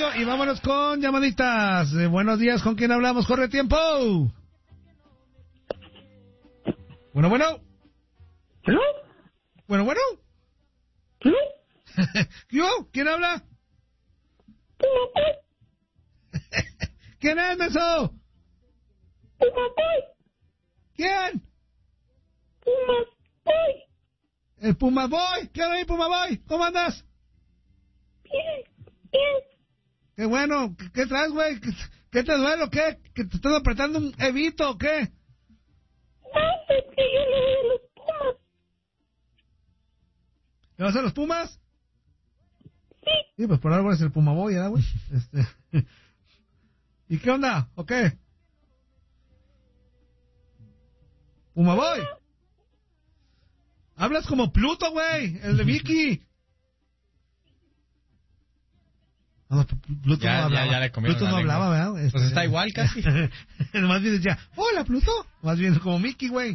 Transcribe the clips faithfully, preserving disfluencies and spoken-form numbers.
amigo, y vámonos con llamaditas. Eh, buenos días, ¿con quién hablamos? ¡Corre tiempo! Bueno, bueno. ¿Hello? Bueno, bueno. ¿Hello? ¿Yo? ¿Quién habla? ¿Quién es, menso? ¿Quién? El Puma Boy. ¿Qué hay, Puma Boy? ¿Cómo andas? Bien, bien. Qué bueno. ¿Qué, qué traes, güey? ¿Qué, ¿Qué te duele o qué? ¿Que te estás apretando un evito o qué? No, es que yo le doy a los Pumas. ¿Le vas a los Pumas? Sí. Sí, pues por algo eres el Puma Boy, ¿verdad, güey? Este... ¿Y qué onda? ¿O qué? Puma Boy. Hablas como Pluto, güey, el de Vicky. No, no, Pluto ya, no hablaba. Ya, ya le Pluto no hablaba, ¿verdad? Este... Pues está igual casi. Más bien decía, hola, Pluto. Más bien como Mickey, güey.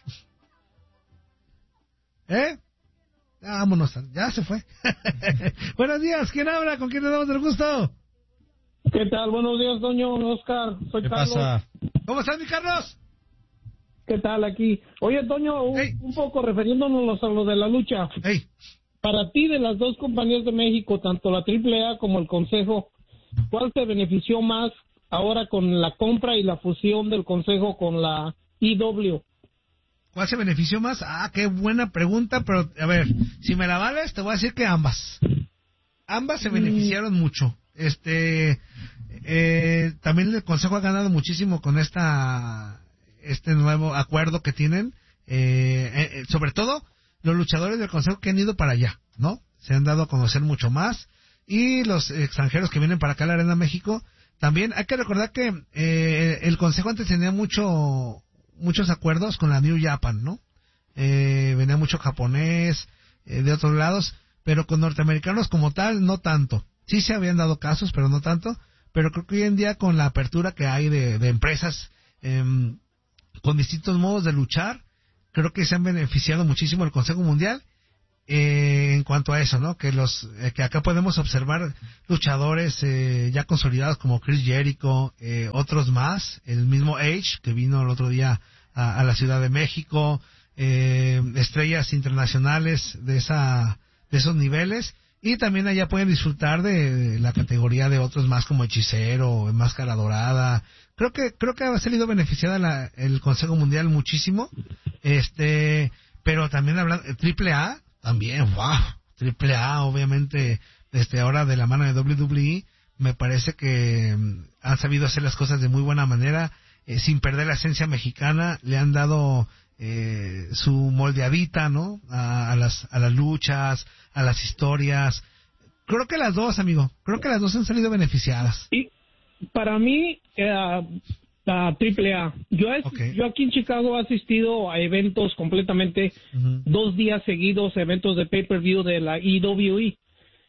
¿Eh? Ya, vámonos, ya se fue. Buenos días, ¿quién habla? ¿Con quién le damos el gusto? ¿Qué tal? Buenos días, doña Oscar. Soy ¿Qué Carlos. pasa? ¿Cómo estás, mi Carlos? ¿Qué tal aquí? Oye, Toño, un, hey. un poco refiriéndonos a lo de la lucha. Hey. Para ti, de las dos compañías de México, tanto la triple A como el Consejo, ¿cuál te benefició más ahora con la compra y la fusión del Consejo con la I W? ¿Cuál se benefició más? Ah, qué buena pregunta, pero a ver, si me la vales, te voy a decir que ambas. Ambas se beneficiaron mm. mucho. Este, eh, también el Consejo ha ganado muchísimo con esta, este nuevo acuerdo que tienen. Eh, eh, sobre todo, los luchadores del Consejo que han ido para allá, ¿no? Se han dado a conocer mucho más. Y los extranjeros que vienen para acá a la Arena México, también hay que recordar que eh, el Consejo antes tenía mucho, muchos acuerdos con la New Japan, ¿no? Eh, venía mucho japonés, eh, de otros lados, pero con norteamericanos como tal, no tanto. Sí se habían dado casos, pero no tanto. Pero creo que hoy en día, con la apertura que hay de, de empresas eh, con distintos modos de luchar, creo que se han beneficiado muchísimo el Consejo Mundial eh, en cuanto a eso, ¿no? Que los eh, que acá podemos observar luchadores eh, ya consolidados como Chris Jericho, eh, otros más, el mismo Edge que vino el otro día a, a la Ciudad de México, eh, estrellas internacionales de esa de esos niveles. Y también allá pueden disfrutar de la categoría de otros más como Hechicero, Máscara Dorada. Creo que creo que ha salido beneficiada la, el Consejo Mundial muchísimo. Este, pero también hablando Triple A, también, wow, Triple A, obviamente, desde ahora de la mano de doble u doble u E, me parece que um, han sabido hacer las cosas de muy buena manera, eh, sin perder la esencia mexicana. Le han dado eh, su moldeadita, ¿no? A, a las a las luchas, a las historias. Creo que las dos, amigo. Creo que las dos han salido beneficiadas. Y para mí, eh, la triple A. Yo, he, okay. yo aquí en Chicago he asistido a eventos completamente, uh-huh. dos días seguidos, eventos de pay-per-view de la I W E.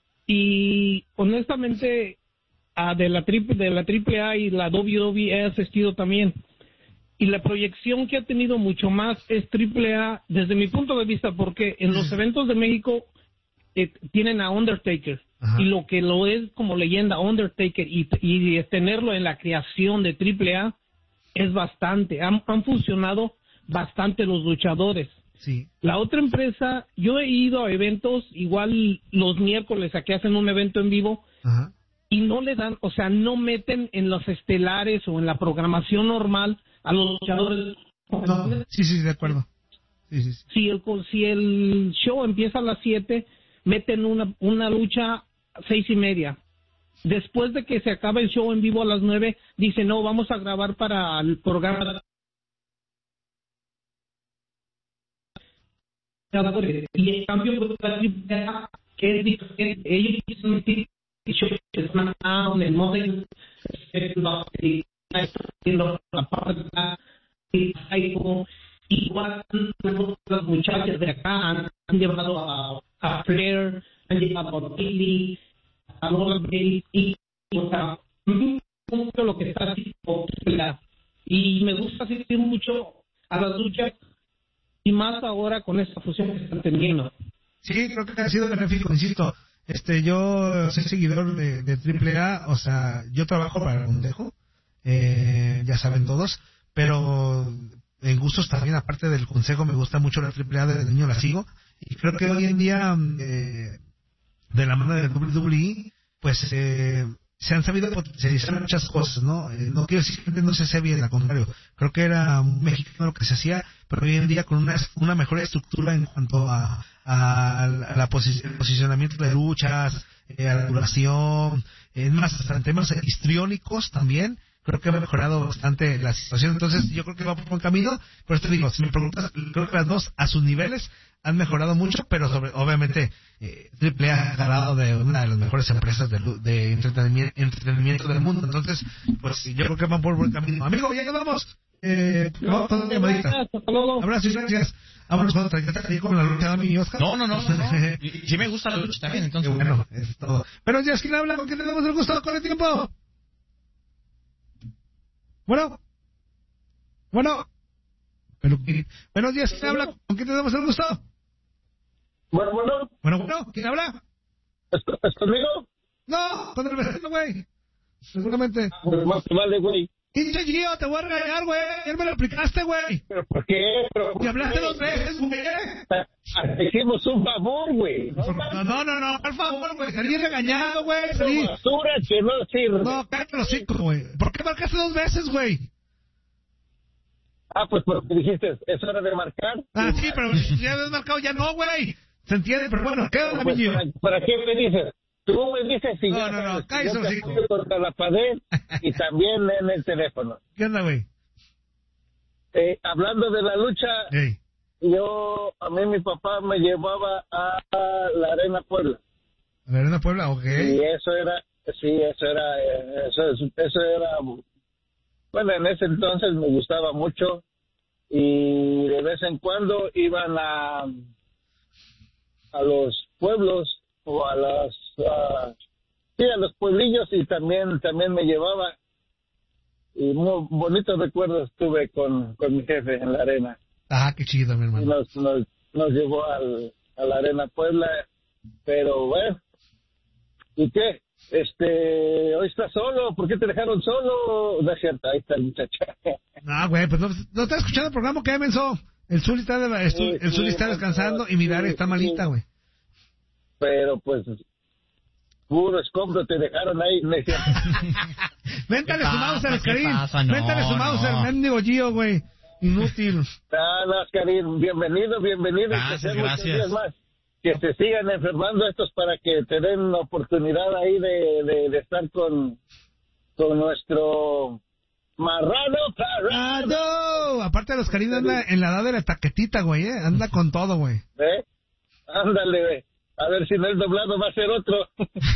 Y honestamente, a de la triple de la triple A y la W W E he asistido también. Y la proyección que ha tenido mucho más es triple A desde mi punto de vista, porque en los eventos de México eh, tienen a Undertaker. Ajá. Y lo que lo es como leyenda Undertaker y, y tenerlo en la creación de triple A es bastante. Han, han funcionado bastante los luchadores. Sí. La otra empresa, yo he ido a eventos, igual los miércoles aquí hacen un evento en vivo. Ajá. Y no le dan, o sea, no meten en los estelares o en la programación normal a los luchadores. No, sí, sí, de acuerdo. Sí, sí, sí. Si el, si el show empieza a las siete, meten una, una lucha a seis y media. Después de que se acabe el show en vivo a las nueve, dicen, no, vamos a grabar para el programa. Y en cambio, que es diferente, ellos dicen que es más down, el modelo, la parte de igual las muchachas de acá han, han llevado a, a Flair, han llevado a Billy, a Lola Bailey, y o sea, mucho lo que está haciendo. Y me gusta asistir mucho a las luchas, y más ahora con esta fusión que están teniendo. Sí, creo que ha sido benéfico, insisto. Este, yo soy seguidor de, de Triple A, o sea, yo trabajo para el Consejo, eh, ya saben todos, pero en gustos también, aparte del Consejo, me gusta mucho la Triple A, desde niño la sigo, y creo que hoy en día, eh, de la mano de doble u doble u E, pues, eh, se han sabido potencializar muchas cosas, ¿no? Eh, no quiero decir que no se hacía bien, al contrario, creo que era un mexicano lo que se hacía, pero hoy en día con una, una mejor estructura en cuanto a, a, a la posi- el posicionamiento de luchas, eh, a la duración, es más, hasta en temas histriónicos también, creo que ha mejorado bastante la situación. Entonces yo creo que va por buen camino, pero te digo, si me preguntas, creo que las dos a sus niveles han mejorado mucho, pero sobre, obviamente eh, Triple A ha ganado de una de las mejores empresas de, de entretenimiento, entretenimiento del mundo. Entonces, pues yo creo que van por buen camino. Amigo, ya nos vamos. Eh, vamos con una llamadita. Abrazos y gracias. Vámonos con otra. ¿Ya con la lucha de mi Oscar? No, no, no. no, no. Y, y sí me gusta la lucha también, entonces. Bueno, es todo. Pero ya, ¿quién habla? ¿Con quién le damos el gusto? ¿Con el tiempo? Bueno. Bueno. Pero, buenos días, ¿quién habla? ¿Con quién te damos el gusto? Bueno, bueno. Bueno, bueno, ¿quién habla? ¿Es, es conmigo? No, con el vecino, güey. Seguramente. Pues más te vale, güey. Pinche Gio, te voy a regañar, güey. Ya me lo aplicaste, güey. ¿Pero por qué? ¿Pero por Y hablaste qué? dos veces, güey. Te hicimos un favor, güey. No, no, no, no, por favor, güey. Salí regañado, güey. Salí. Basura que no sirve. No, cállate los cinco, güey. ¿Por qué marcaste dos veces, güey? Ah, pues porque dijiste, es hora de marcar. Ah, sí, pero ya habías marcado, ya no, güey. ¿Se entiende? Pero bueno, ¿qué onda, Pues, mi Gio? ¿para, ¿Para qué me dices? Tú me dices si No, ya no, no, sabes, cállate yo los te cinco. apoyo contra la pared y también en el teléfono. ¿Qué onda, güey? Eh, hablando de la lucha, Hey. yo, a mí mi papá me llevaba a la Arena Puebla. A ver, en la Puebla, ok. Y eso era, sí, eso era, eh, eso, eso era, bueno, en ese entonces me gustaba mucho y de vez en cuando iban a, a los pueblos o a las, uh, sí, a los pueblillos y también, también me llevaba y muy bonitos recuerdos tuve con, con mi jefe en la arena. Ah, qué chido, mi Y hermano. nos, nos, nos llevó al, a la Arena Puebla, pero bueno, ¿y qué? Este, hoy estás solo, ¿por qué te dejaron solo? No es cierto, ahí está el muchacha. No, güey, pues no, no estás escuchando el programa, ¿qué, menso? El Zuli está, de, el, Zuli- el Zuli está descansando y mi Dare está malita, güey. Pero pues, puro escombro te dejaron ahí, no es cierto. Véntale su Mauser, ¿Qué Oscarín. pasa? No, Véntale su no. Mauser, mendigo Gio, güey. Inútil. Nada, Oscarín, bienvenido, bienvenido. Gracias, y que sean muchos gracias. días más. Que se sigan enfermando estos para que te den la oportunidad ahí de, de, de estar con, con nuestro marrano ¡Ah, parado. no! Aparte de Oscarín anda en la edad de la taquetita, güey, ¿eh? Anda con todo, güey. ¿Eh? Ándale, güey. A ver si no el doblado va a ser otro.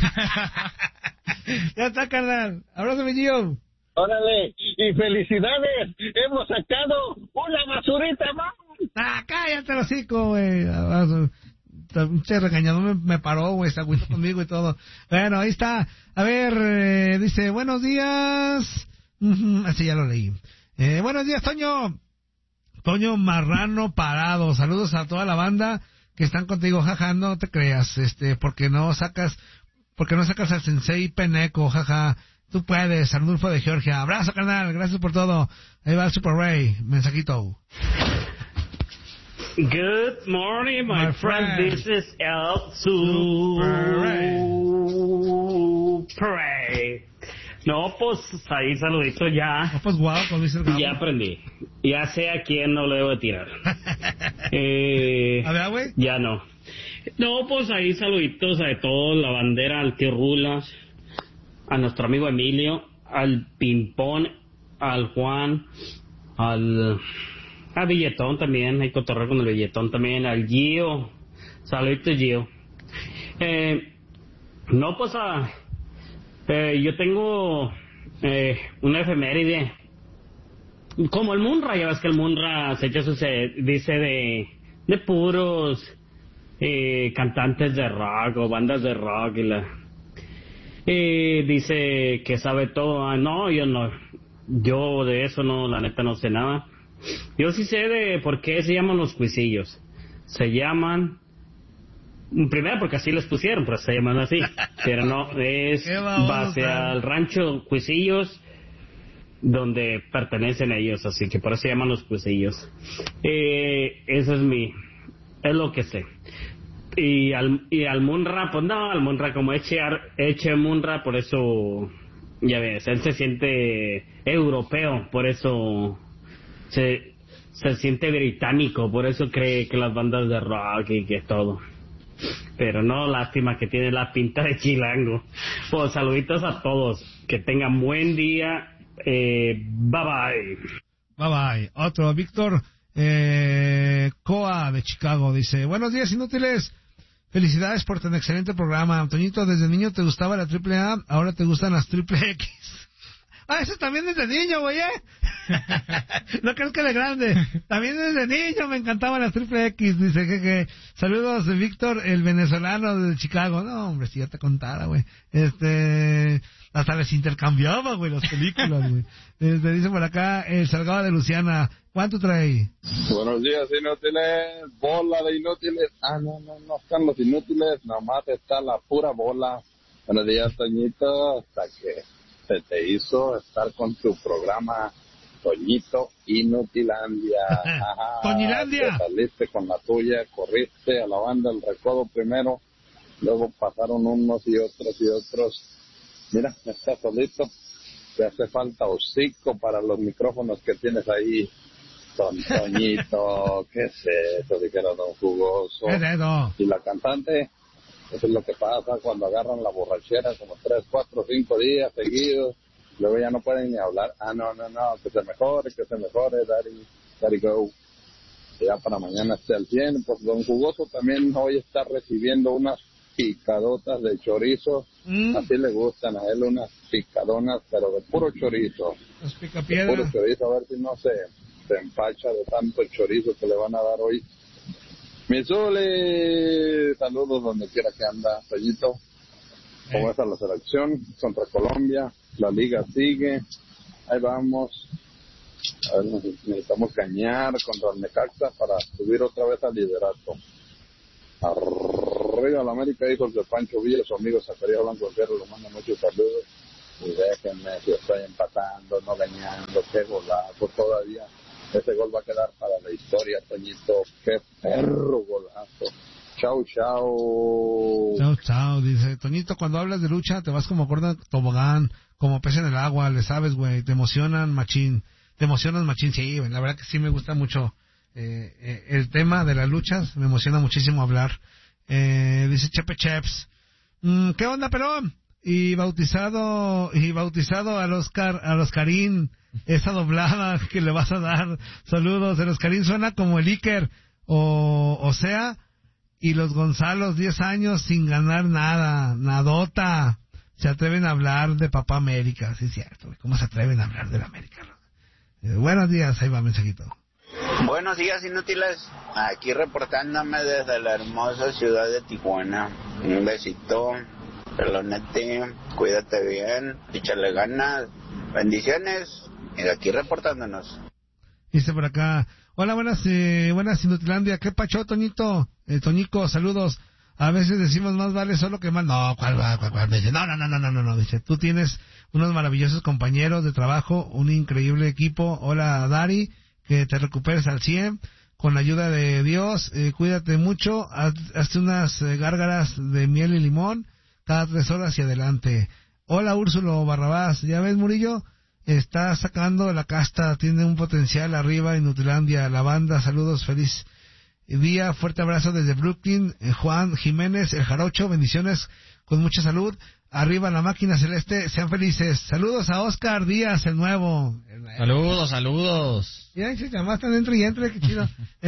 Ya está, carnal. Abrazo, mi Gio. Órale, y felicidades. Hemos sacado una basurita más. Ah, cállate los hocico, güey. Abrazo. Un che regañador me, me paró, güey, se agüitó conmigo y todo. Bueno, ahí está. A ver, eh, dice, buenos días. Uh-huh, así ya lo leí. Eh, buenos días, Toño. Toño Marrano Parado. Saludos a toda la banda que están contigo. Jaja, no te creas, este, porque no sacas, porque no sacas al Sensei Peneco, jaja. Tú puedes, Arnulfo de Georgia. Abrazo, carnal, gracias por todo. Ahí va el Super Ray, mensajito. Good morning, my, My friend. friend. This is El Super. No, pues ahí saludito ya. No, pues guau, como dice el Gabo. Ya aprendí. Ya sé a quién no le debo de tirar. eh, A ver, güey. ya no. No, pues ahí saluditos a todos, la bandera, al tío Rulas, a nuestro amigo Emilio, al Pimpón, al Juan, al... a Billetón también, hay cotorreo con el Billetón también, al Gio, saluditos Gio. Eh, no, pues a... Eh, yo tengo eh, una efeméride. Como el Munra, ya ves que el Munra se echa su se dice de, de puros eh, cantantes de rock o bandas de rock y la eh, dice que sabe todo. Ah, no, yo no, yo de eso no, la neta no sé nada. Yo sí sé de por qué se llaman los cuisillos. Se llaman Primero porque así les pusieron, pero se llaman así. Pero no, es base al rancho Cuisillos, donde pertenecen a ellos, así que por eso se llaman los Cuisillos. Eh, eso es mi, es lo que sé. Y al, y al Munra, pues no, al Munra como Eche, Eche Munra, por eso, ya ves, él se siente europeo, por eso se, se siente británico, por eso cree que las bandas de rock y que todo. Pero no, lástima que tiene la pinta de chilango. Pues saluditos a todos, que tengan buen día. Eh, bye bye. Bye bye. Otro, Víctor eh, Coa de Chicago dice: buenos días, inútiles. Felicidades por tan excelente programa. Antoñito, desde niño te gustaba la triple A, ahora te gustan las triple X. Ah, eso también desde niño, güey, ¿eh? No crees que de grande. También desde niño me encantaban las triple X. Dice que, que saludos de Víctor, el venezolano de Chicago. No, hombre, si ya te contara, güey. Este, hasta les intercambiaba, güey, las películas, güey. Este, dice por acá, el Salgado de Luciana. ¿Cuánto trae? Buenos días, inútiles. Bola de inútiles. Ah, no, no, no están los inútiles. Nomás está la pura bola. Buenos días, Toñito. Hasta que se te hizo estar con tu programa Toñito Inutilandia. Ajá, Toñilandia. Te saliste con la tuya, corriste a la banda El Recodo primero, luego pasaron unos y otros y otros. Mira, está solito. Te hace falta hocico para los micrófonos que tienes ahí. Don Toñito, ¿qué es eso? Dijera Don Jugoso. ¿Qué es eso? Y la cantante, eso es lo que pasa cuando agarran la borrachera como tres, cuatro, cinco días seguidos, luego ya no pueden ni hablar. Ah, no, no, no, que se mejore, que se mejore, Daddy, Daddy Go. Ya para mañana esté al cien. Pues Don Jugoso también hoy está recibiendo unas picadotas de chorizo. Mm. Así le gustan a él, unas picadonas, pero de puro chorizo. Los picapiedras. Puro chorizo, a ver si no se, se empacha de tanto chorizo que le van a dar hoy. Misuli, saludos donde quiera que anda, Toñito. Como es a la selección contra Colombia, la liga sigue, ahí vamos. A ver, necesitamos cañar contra el Necaxa para subir otra vez al liderato. Arriba la América, hijos de Pancho Villa, su amigo Zacarías Blanco Guerrero, le mando muchos saludos. Y déjenme, si estoy empatando, no ganando, qué golazo todavía. Ese gol va a quedar para la historia, Toñito. Qué perro golazo. Chau, chau. Chau, chau. Dice, Toñito, cuando hablas de lucha te vas como gorda tobogán, como pez en el agua, le sabes, güey. Te emocionan, machín. Te emocionas, machín. Sí, güey. La verdad que sí me gusta mucho eh, eh, el tema de las luchas. Me emociona muchísimo hablar. Eh, dice Chepe Cheps. Mm, ¿Qué onda, Perón? Y bautizado, y bautizado al Oscar, al Oscarín, esa doblada que le vas a dar. Saludos. El Oscarín suena como el Iker, o, o sea, y los Gonzalos, diez años sin ganar nada, nadota. Se atreven a hablar de Papá América, sí es cierto. ¿Cómo se atreven a hablar de la América? Eh, buenos días, ahí va mensajito. Buenos días, inútiles. Aquí reportándome desde la hermosa ciudad de Tijuana. Un besito. Pelonete, cuídate bien, échale ganas, bendiciones, y de aquí reportándonos. Dice por acá, hola, buenas, eh, buenas Inutilandia, ¿qué pacho, Toñito? Eh, Toñico, saludos. A veces decimos más vale solo que mal. No, ¿cuál va? ¿Cuál, cuál? Dice, no, no, no, no, no, no, no. Dice, tú tienes unos maravillosos compañeros de trabajo, un increíble equipo. Hola, Dari, que te recuperes al cien. Con la ayuda de Dios, eh, cuídate mucho. Haz, hazte unas eh, gárgaras de miel y limón cada tres horas y adelante. Hola, Úrsulo Barrabás. ¿Ya ves, Murillo? Está sacando de la casta, tiene un potencial arriba en Nutilandia. La banda, saludos, feliz día, fuerte abrazo desde Brooklyn. Eh, Juan Jiménez, el Jarocho, bendiciones, con mucha salud. Arriba la máquina celeste, sean felices. Saludos a Oscar Díaz, el nuevo. Saludos, saludos. Ya se llamaste dentro y entre, qué chido.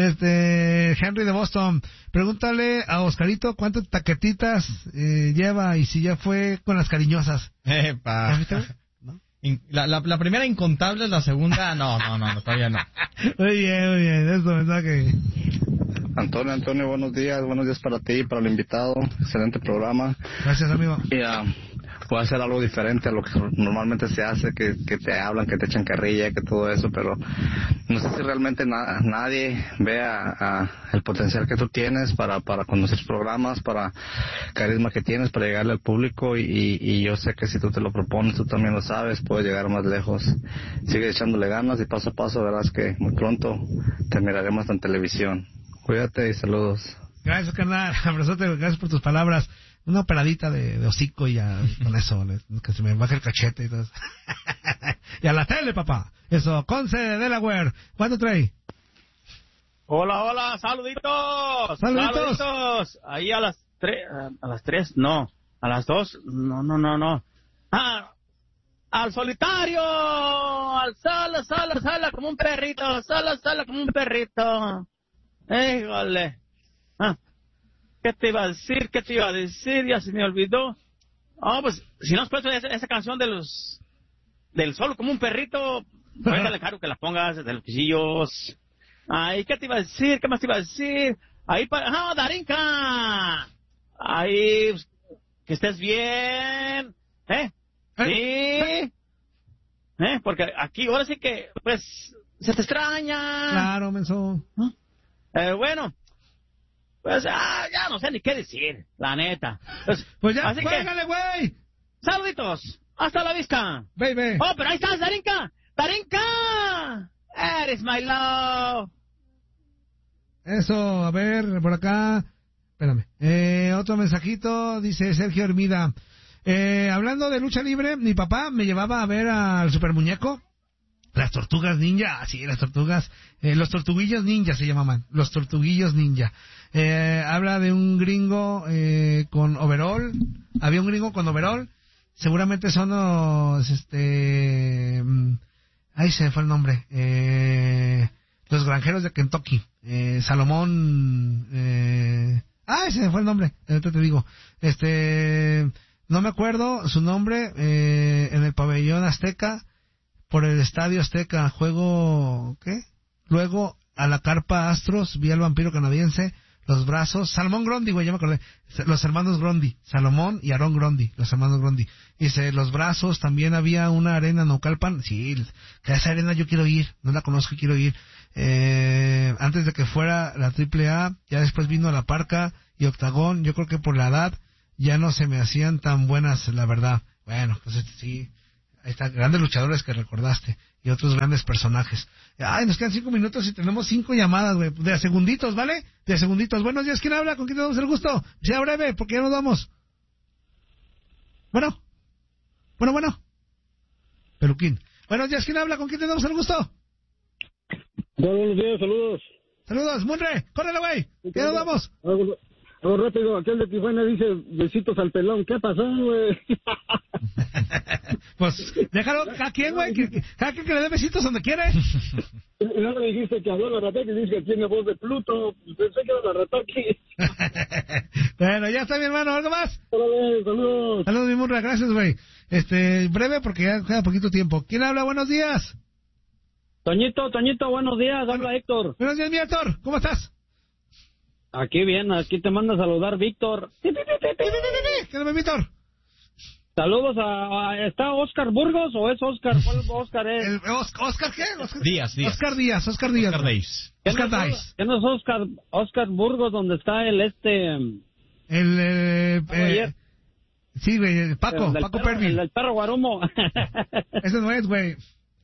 Este, Henry de Boston, pregúntale a Oscarito cuántas taquetitas eh, lleva y si ya fue con las cariñosas. Epa. ¿No? La, la, la primera incontable, la segunda, no, no, no, todavía no. Muy bien, muy bien, eso me que... Antonio, Antonio, buenos días, buenos días para ti y para el invitado, excelente programa. Gracias, amigo. Y, uh, voy a hacer algo diferente a lo que normalmente se hace, que, que te hablan, que te echan carrilla, que todo eso, pero no sé si realmente na, nadie vea a, el potencial que tú tienes para, para conocer programas, para carisma que tienes, para llegarle al público, y, y, y yo sé que si tú te lo propones, tú también lo sabes, puedes llegar más lejos. Sigue echándole ganas y paso a paso verás que muy pronto te miraremos en televisión. Cuídate y saludos. Gracias, carnal. Abrazote, gracias por tus palabras. Una operadita de, de hocico y ya con eso, que se me baje el cachete y todo eso. Y a la tele, papá. Eso, Conce de Delaware. ¿Cuándo trae? Hola, hola, saluditos. Saluditos. Saluditos. Ahí a las tres, a las tres, no. A las dos, no, no, no, no. Ah, al solitario. Al sala, sala, sala como un perrito. Sala, sala como un perrito. Híjole. Ah, ¿qué te iba a decir? ¿Qué te iba a decir? Ya se me olvidó. Oh, pues, si no has puesto esa, esa canción de los... del solo como un perrito, cuéntale, caro, que la pongas de los pisillos. Ay, ¿qué te iba a decir? ¿Qué más te iba a decir? Ahí para... ¡Ah, Darinka! Ahí, que estés bien. ¿Eh? ¿Sí? ¿Eh? Porque aquí, ahora sí que, pues, se te extraña. Claro, menso. ¿Ah? Eh, bueno, pues ah, ya no sé ni qué decir, la neta. Pues, pues ya, así juégale, güey. Saluditos, hasta la vista. Baby. Oh, pero ahí estás, Darinka. Darinka, eres my love. Eso, a ver, por acá. Espérame. Eh, otro mensajito, dice Sergio Hermida. Eh, hablando de lucha libre, mi papá me llevaba a ver al Super Muñeco. Las tortugas ninja, ah, sí, las tortugas, eh, los tortuguillos ninja se llamaban, los tortuguillos ninja. Eh, habla de un gringo eh, con overall, había un gringo con overall, seguramente son los, este, ahí se me fue el nombre, eh, los granjeros de Kentucky, eh, Salomón, eh, ay, se me fue el nombre, ahorita te digo, este, no me acuerdo su nombre, eh, en el pabellón Azteca, por el Estadio Azteca, juego, ¿qué? Luego, a la carpa Astros, vi al vampiro canadiense, los brazos, Salomón Grondi, güey, ya me acordé, los hermanos Grondi, Salomón y Aarón Grondi, los hermanos Grondi. Dice, los brazos, también había una arena en Naucalpan, sí, que esa arena yo quiero ir, no la conozco y quiero ir. Eh, antes de que fuera la triple A, ya después vino la Parca y Octagón, yo creo que por la edad ya no se me hacían tan buenas, la verdad. Bueno, pues este, sí. Ahí están, grandes luchadores que recordaste. Y otros grandes personajes. Ay, nos quedan cinco minutos y tenemos cinco llamadas, güey. De a segunditos, ¿vale? De a segunditos. Buenos días, ¿quién habla? ¿Con quién tenemos el gusto? Sea breve, porque ya nos vamos. Bueno. Bueno, bueno. Peluquín. Buenos días, ¿quién habla? ¿Con quién tenemos el gusto? Buenos días, saludos. Saludos, Munre. Córrele, güey. Ya nos vamos. Algo, algo rápido. Aquel de Tijuana dice besitos al pelón. ¿Qué pasó, güey? Pues déjalo, ¿a quién, güey? ¿A quién que le dé besitos donde quiere? Y luego me dijiste que habló la Rataki y dice que tiene voz de Pluto. Pensé que era la Rataki. Bueno, ya está, mi hermano. ¿Algo más? Saludos, saludos. Saludos, mi Murra. Gracias, güey. Este, breve porque ya queda poquito tiempo. ¿Quién habla? Buenos días. Toñito, Toñito, buenos días. Habla Héctor. Buenos días, mi Héctor. ¿Cómo estás? Aquí bien, aquí te manda a saludar Víctor. ¿Qué tal, Víctor? Saludos a, a... ¿Está Oscar Burgos o es Oscar? ¿Cuál Oscar es? El, ¿Oscar qué? Oscar Díaz, Díaz. Oscar Díaz, Oscar Díaz. Oscar Díaz. Oscar Díaz. ¿Qué no es Oscar, Oscar Burgos donde está el este... El... Eh, eh, sí, güey, el Paco, el Paco perro, Perry. El del perro Guarumo. Ese no es, güey.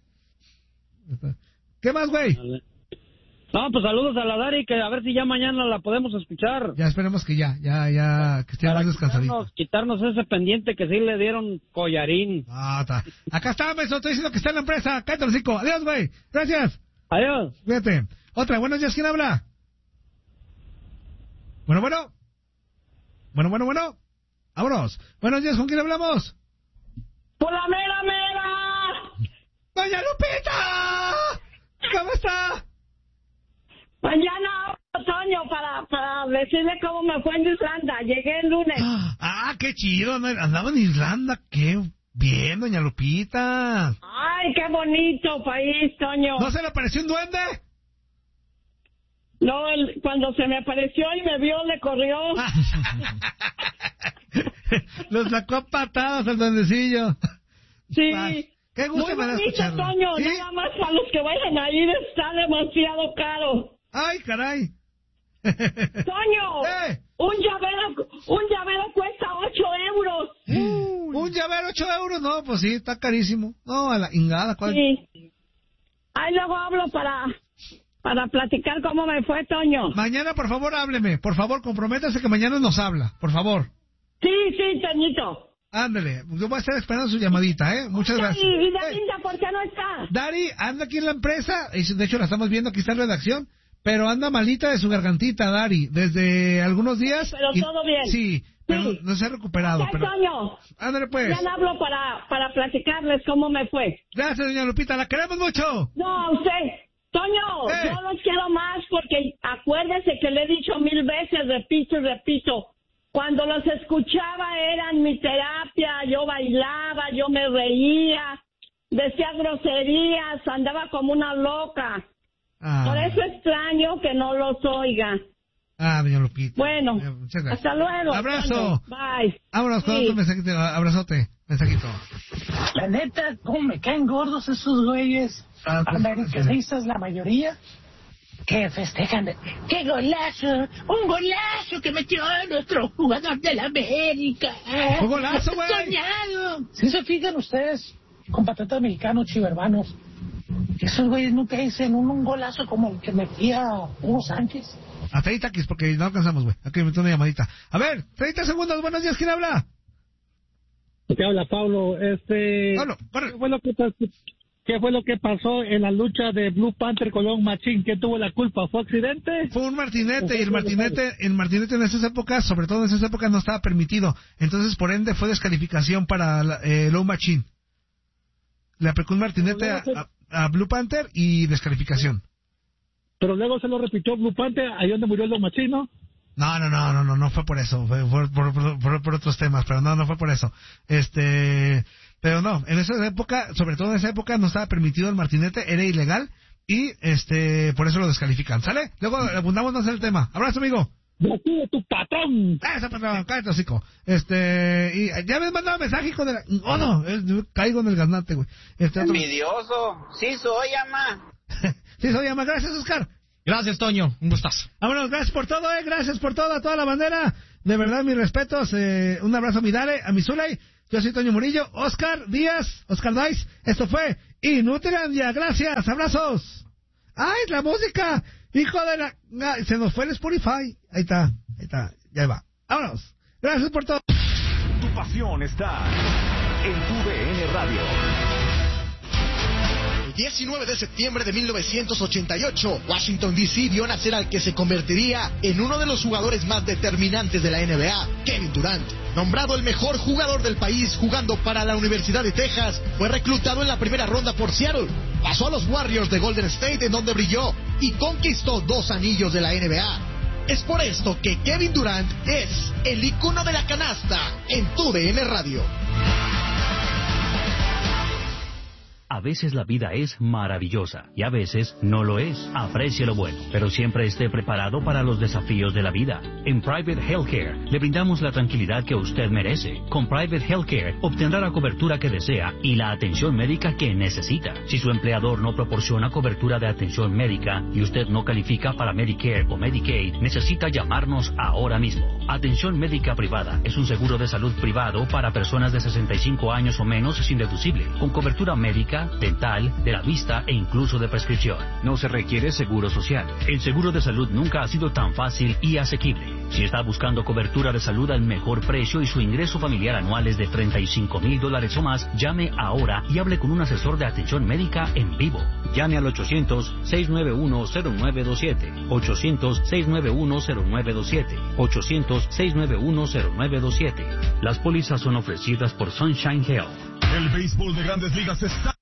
¿Qué más, güey? No, pues saludos a la Dari, que a ver si ya mañana la podemos escuchar. Ya esperemos que ya, ya, ya, que esté más descansadito. Quitarnos, quitarnos ese pendiente que sí le dieron collarín. Ah, está. Acá está, me estoy diciendo que está en la empresa. Cállate los cinco. Adiós, güey. Gracias. Adiós. Cuídate. Otra, buenos días, ¿quién habla? Bueno, bueno. Bueno, bueno, bueno. Vámonos. Buenos días, ¿con quién hablamos? ¡Por la mera, mera! ¡Doña Lupita! ¿Cómo está? Mañana, Toño, para, para decirle cómo me fue en Irlanda. Llegué el lunes. Ah, qué chido. Andaba en Irlanda. Qué bien, doña Lupita. Ay, qué bonito país, Toño. ¿No se le apareció un duende? No, el, cuando se me apareció y me vio, le corrió. Lo sacó a patadas al duendecillo. Sí. Paz. Qué gusto Muy me da bonito, escucharlo. Toño. ¿Sí? Nada más para los que vayan a ir está demasiado caro. Ay, caray. Toño, ¿Eh? un llavero, un llavero cuesta ocho euros. Uh, un llavero ocho euros, no, pues sí, está carísimo. No, a la ingada, ¿cuál? Sí. Ahí luego hablo para, para platicar cómo me fue, Toño. Mañana, por favor, hábleme. Por favor, comprométase que mañana nos habla. Por favor. Sí, sí, Toñito. Ándale, yo voy a estar esperando su llamadita, ¿eh? Muchas gracias. ¿Y, y Eh, Darinda, por qué no está? Dari, anda aquí en la empresa. y De hecho, la estamos viendo, aquí está en redacción. Pero anda malita de su gargantita, Dari, desde algunos días. Pero y- todo bien. Sí, pero Sí. no se ha recuperado. Ya, Pero... Toño. Ándale, pues. Ya hablo para, para platicarles cómo me fue. Gracias, doña Lupita, la queremos mucho. No, a usted. Toño, Eh. yo los quiero más porque acuérdese que le he dicho mil veces, repito y repito, cuando los escuchaba eran mi terapia, yo bailaba, yo me reía, decía groserías, andaba como una loca. Ah, Por eso extraño que no los oiga. ah doña Lupita. Bueno, Eh, muchas gracias. hasta luego. Abrazo. Toño. Bye. Vámonos con Sí. otro mensajito. Abrazote, mensajito. La neta, cómo me caen gordos esos güeyes americanistas, la mayoría, que festejan de, ¡qué golazo! ¡Un golazo que metió nuestro jugador de la América! ¡Un golazo, güey! ¡Soñado! Si se fijan ustedes, compatriotas mexicanos chivermanos, esos güeyes nunca dicen un, un golazo como el que metía Hugo Sánchez. Hasta ahí, Taquis, porque no alcanzamos, güey. Aquí me meto una llamadita. A ver, treinta segundos. Buenos días, ¿quién habla? Te habla Pablo. Este, Pablo, ¿qué fue lo que pasó? ¿Qué fue lo que pasó en la lucha de Blue Panther con Long Machine? ¿Quién tuvo la culpa? ¿Fue accidente? Fue un martinete, y el martinete, el martinete en esas épocas, sobre todo en esas épocas, no estaba permitido. Entonces, por ende, fue descalificación para la, eh, Low Machine. Le aplicó un martinete a, a, a Blue Panther y descalificación. Pero luego se lo repitió Blue Panther, ahí donde murió el Long Machine, ¿no? No, no, no, no, no, no fue por eso, fue por, por, por, por, por otros temas, pero no, no fue por eso. Este, pero no, en esa época, sobre todo en esa época, no estaba permitido el martinete, era ilegal, y este, por eso lo descalifican. ¿Sale? Luego abundamos más en el tema. Abrazo, amigo. De aquí de tu patrón. Ese patrón, cállate, hocico. Este, y ya me has mandado mensaje, hijo de la... Oh, no, eh, caigo en el gaznate, güey. Este otro... Envidioso. Sí, soy, ama. Sí, soy, ama. Gracias, Oscar. Gracias, Toño. Un gustazo. Vámonos, gracias por todo, eh. Gracias por todo, a toda la bandera. De verdad, mis respetos. Eh, un abrazo a mi Dare, a mi Zulay. Yo soy Toño Murillo. Oscar Díaz, Oscar Dice. Esto fue Inutilandia. Gracias, abrazos. ¡Ay, la música! Hijo de la... Ah, se nos fue el Spotify. Ahí está, ahí está, ya va. Vámonos. Gracias por todo. Tu pasión está en tu D N Radio. El diecinueve de septiembre de mil novecientos ochenta y ocho, Washington D C vio nacer al que se convertiría en uno de los jugadores más determinantes de la N B A, Kevin Durant. Nombrado el mejor jugador del país jugando para la Universidad de Texas, fue reclutado en la primera ronda por Seattle. Pasó a los Warriors de Golden State, en donde brilló y conquistó dos anillos de la N B A. Es por esto que Kevin Durant es el icono de la canasta en tu D N Radio. A veces la vida es maravillosa y a veces no lo es. Aprecie lo bueno, pero siempre esté preparado para los desafíos de la vida. En Private Healthcare le brindamos la tranquilidad que usted merece. Con Private Healthcare obtendrá la cobertura que desea y la atención médica que necesita. Si su empleador no proporciona cobertura de atención médica y usted no califica para Medicare o Medicaid, necesita llamarnos ahora mismo. Atención médica privada es un seguro de salud privado para personas de sesenta y cinco años o menos sin deducible, con cobertura médica, dental, de la vista e incluso de prescripción. No se requiere seguro social. El seguro de salud nunca ha sido tan fácil y asequible. Si está buscando cobertura de salud al mejor precio y su ingreso familiar anual es de treinta y cinco mil dólares o más, llame ahora y hable con un asesor de atención médica en vivo. Llame al ochocientos, seiscientos noventa y uno, cero nueve dos siete. ochocientos, seiscientos noventa y uno, cero nueve dos siete. ochocientos, seiscientos noventa y uno, cero nueve dos siete. Las pólizas son ofrecidas por Sunshine Health. El béisbol de Grandes Ligas está...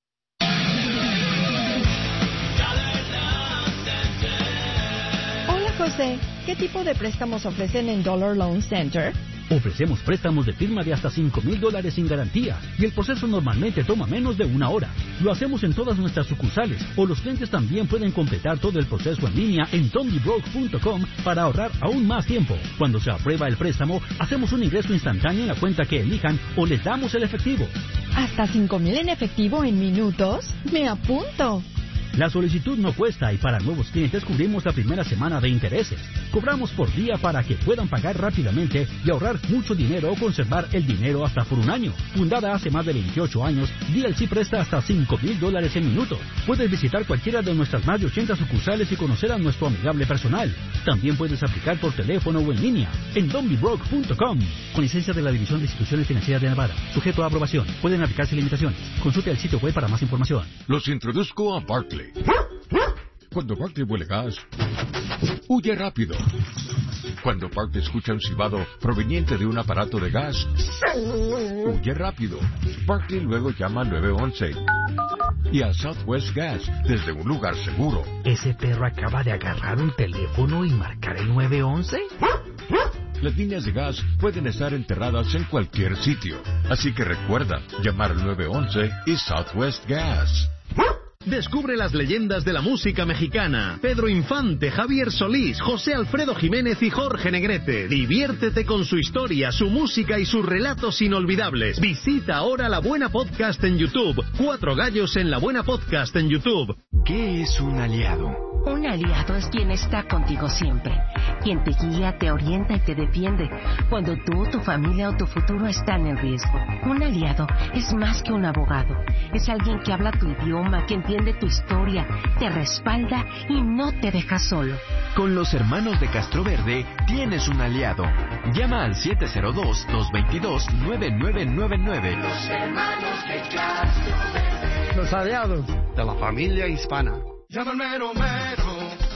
Hola José, ¿qué tipo de préstamos ofrecen en Dollar Loan Center? Ofrecemos préstamos de firma de hasta cinco mil dólares sin garantía y el proceso normalmente toma menos de una hora. Lo hacemos en todas nuestras sucursales o los clientes también pueden completar todo el proceso en línea en dondibroke punto com para ahorrar aún más tiempo. Cuando se aprueba el préstamo, hacemos un ingreso instantáneo en la cuenta que elijan o les damos el efectivo. ¿Hasta cinco mil en efectivo en minutos? ¡Me apunto! La solicitud no cuesta y para nuevos clientes cubrimos la primera semana de intereses. Cobramos por día para que puedan pagar rápidamente y ahorrar mucho dinero o conservar el dinero hasta por un año. Fundada hace más de veintiocho años, D L C presta hasta cinco mil dólares en minutos. Puedes visitar cualquiera de nuestras más de ochenta sucursales y conocer a nuestro amigable personal. También puedes aplicar por teléfono o en línea en dondibroke punto com. Con licencia de la División de Instituciones Financieras de Nevada. Sujeto a aprobación. Pueden aplicarse limitaciones. Consulte el sitio web para más información. Los introduzco a Barkley. Cuando Barkley huele gas, huye rápido. Cuando Barkley escucha un silbado proveniente de un aparato de gas, huye rápido. Barkley luego llama al nueve once y a Southwest Gas desde un lugar seguro. ¿Ese perro acaba de agarrar un teléfono y marcar el nueve once? Las líneas de gas pueden estar enterradas en cualquier sitio, así que recuerda llamar al nueve once y Southwest Gas. Descubre las leyendas de la música mexicana. Pedro Infante, Javier Solís, José Alfredo Jiménez y Jorge Negrete. Diviértete con su historia, su música y sus relatos inolvidables. Visita ahora La Buena Podcast en YouTube. Cuatro gallos en La Buena Podcast en YouTube. ¿Qué es un aliado? Un aliado es quien está contigo siempre, quien te guía, te orienta y te defiende cuando tú, tu familia o tu futuro están en riesgo. Un aliado es más que un abogado, es alguien que habla tu idioma, que entiende tu historia, te respalda y no te deja solo. Con los hermanos de Castroverde tienes un aliado. Llama al siete cero dos, dos dos dos, nueve nueve nueve nueve. Los hermanos de Castroverde. Los aliados de la familia hispana. Llama al mero mero.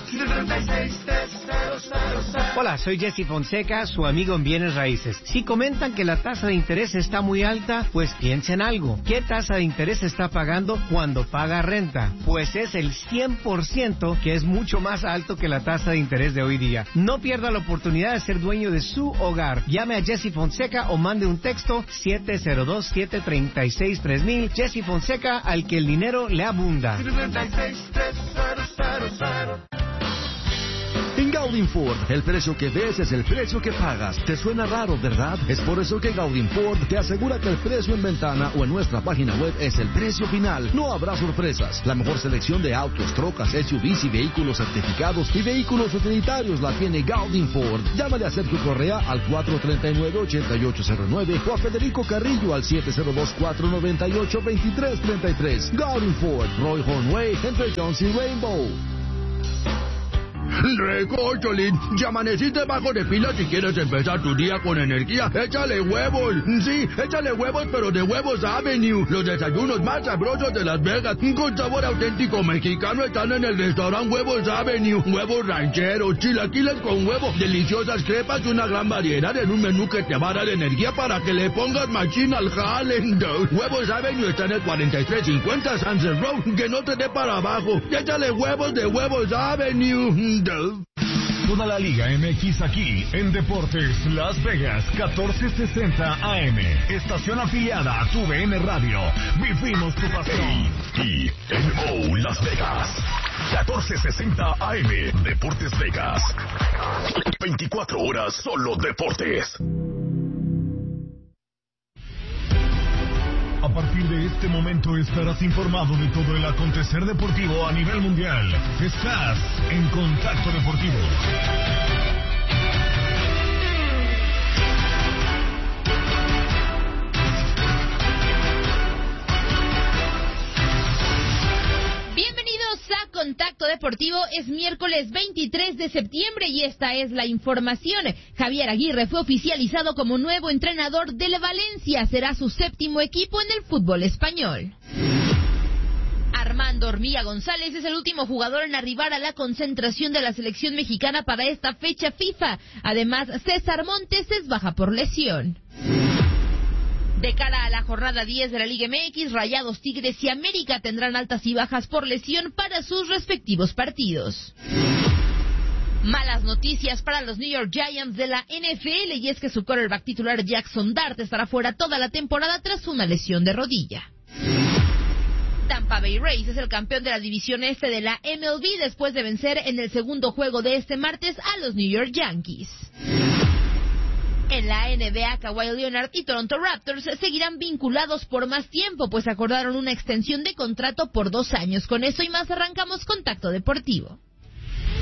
Hola, soy Jesse Fonseca, su amigo en Bienes Raíces. Si comentan que la tasa de interés está muy alta, pues piensen algo. ¿Qué tasa de interés está pagando cuando paga renta? Pues es el cien por ciento, que es mucho más alto que la tasa de interés de hoy día. No pierda la oportunidad de ser dueño de su hogar. Llame a Jesse Fonseca o mande un texto siete cero dos, siete tres seis, tres mil. Jesse Fonseca, al que el dinero le abunda. En Gaudin Ford, el precio que ves es el precio que pagas. ¿Te suena raro, verdad? Es por eso que Gaudin Ford te asegura que el precio en ventana o en nuestra página web es el precio final. No habrá sorpresas. La mejor selección de autos, trocas, S U Vs y vehículos certificados y vehículos utilitarios la tiene Gaudin Ford. Llámale a Sergio Correa al cuatro tres nueve, ocho ocho cero nueve o a Federico Carrillo al siete cero dos, cuatro nueve ocho, dos tres tres tres. Gaudin Ford, Roy Hornway, entre Jones y Rainbow. Recócholín, ya amaneciste bajo de pila si quieres empezar tu día con energía. Échale huevos, sí, échale huevos, pero de Huevos Avenue. Los desayunos más sabrosos de Las Vegas, con sabor auténtico mexicano, están en el restaurante Huevos Avenue. Huevos rancheros, chilaquiles con huevo, deliciosas crepas y una gran variedad en un menú que te va a dar energía para que le pongas machín al jale. Huevos Avenue está en el cuarenta y tres cincuenta Sunset Road, que no te dé para abajo. Échale huevos de Huevos Avenue. Toda la Liga M X aquí en Deportes Las Vegas, catorce sesenta A M. Estación afiliada a tu V N Radio. Vivimos tu pasión. Y N O Las Vegas, catorce sesenta A M. Deportes Vegas. veinticuatro horas solo deportes. A partir de este momento estarás informado de todo el acontecer deportivo a nivel mundial. Estás en Contacto Deportivo. Bienvenidos a Contacto Deportivo. Es miércoles veintitrés de septiembre y esta es la información. Javier Aguirre fue oficializado como nuevo entrenador del Valencia. Será su séptimo equipo en el fútbol español. Armando Hormiga González es el último jugador en arribar a la concentración de la selección mexicana para esta fecha FIFA. Además, César Montes es baja por lesión. De cara a la jornada diez de la Liga M X, Rayados, Tigres y América tendrán altas y bajas por lesión para sus respectivos partidos. Malas noticias para los New York Giants de la N F L, y es que su quarterback titular Jackson Dart estará fuera toda la temporada tras una lesión de rodilla. Tampa Bay Rays es el campeón de la división este de la M L B después de vencer en el segundo juego de este martes a los New York Yankees. En la N B A, Kawhi Leonard y Toronto Raptors seguirán vinculados por más tiempo, pues acordaron una extensión de contrato por dos años. Con eso y más arrancamos Contacto Deportivo.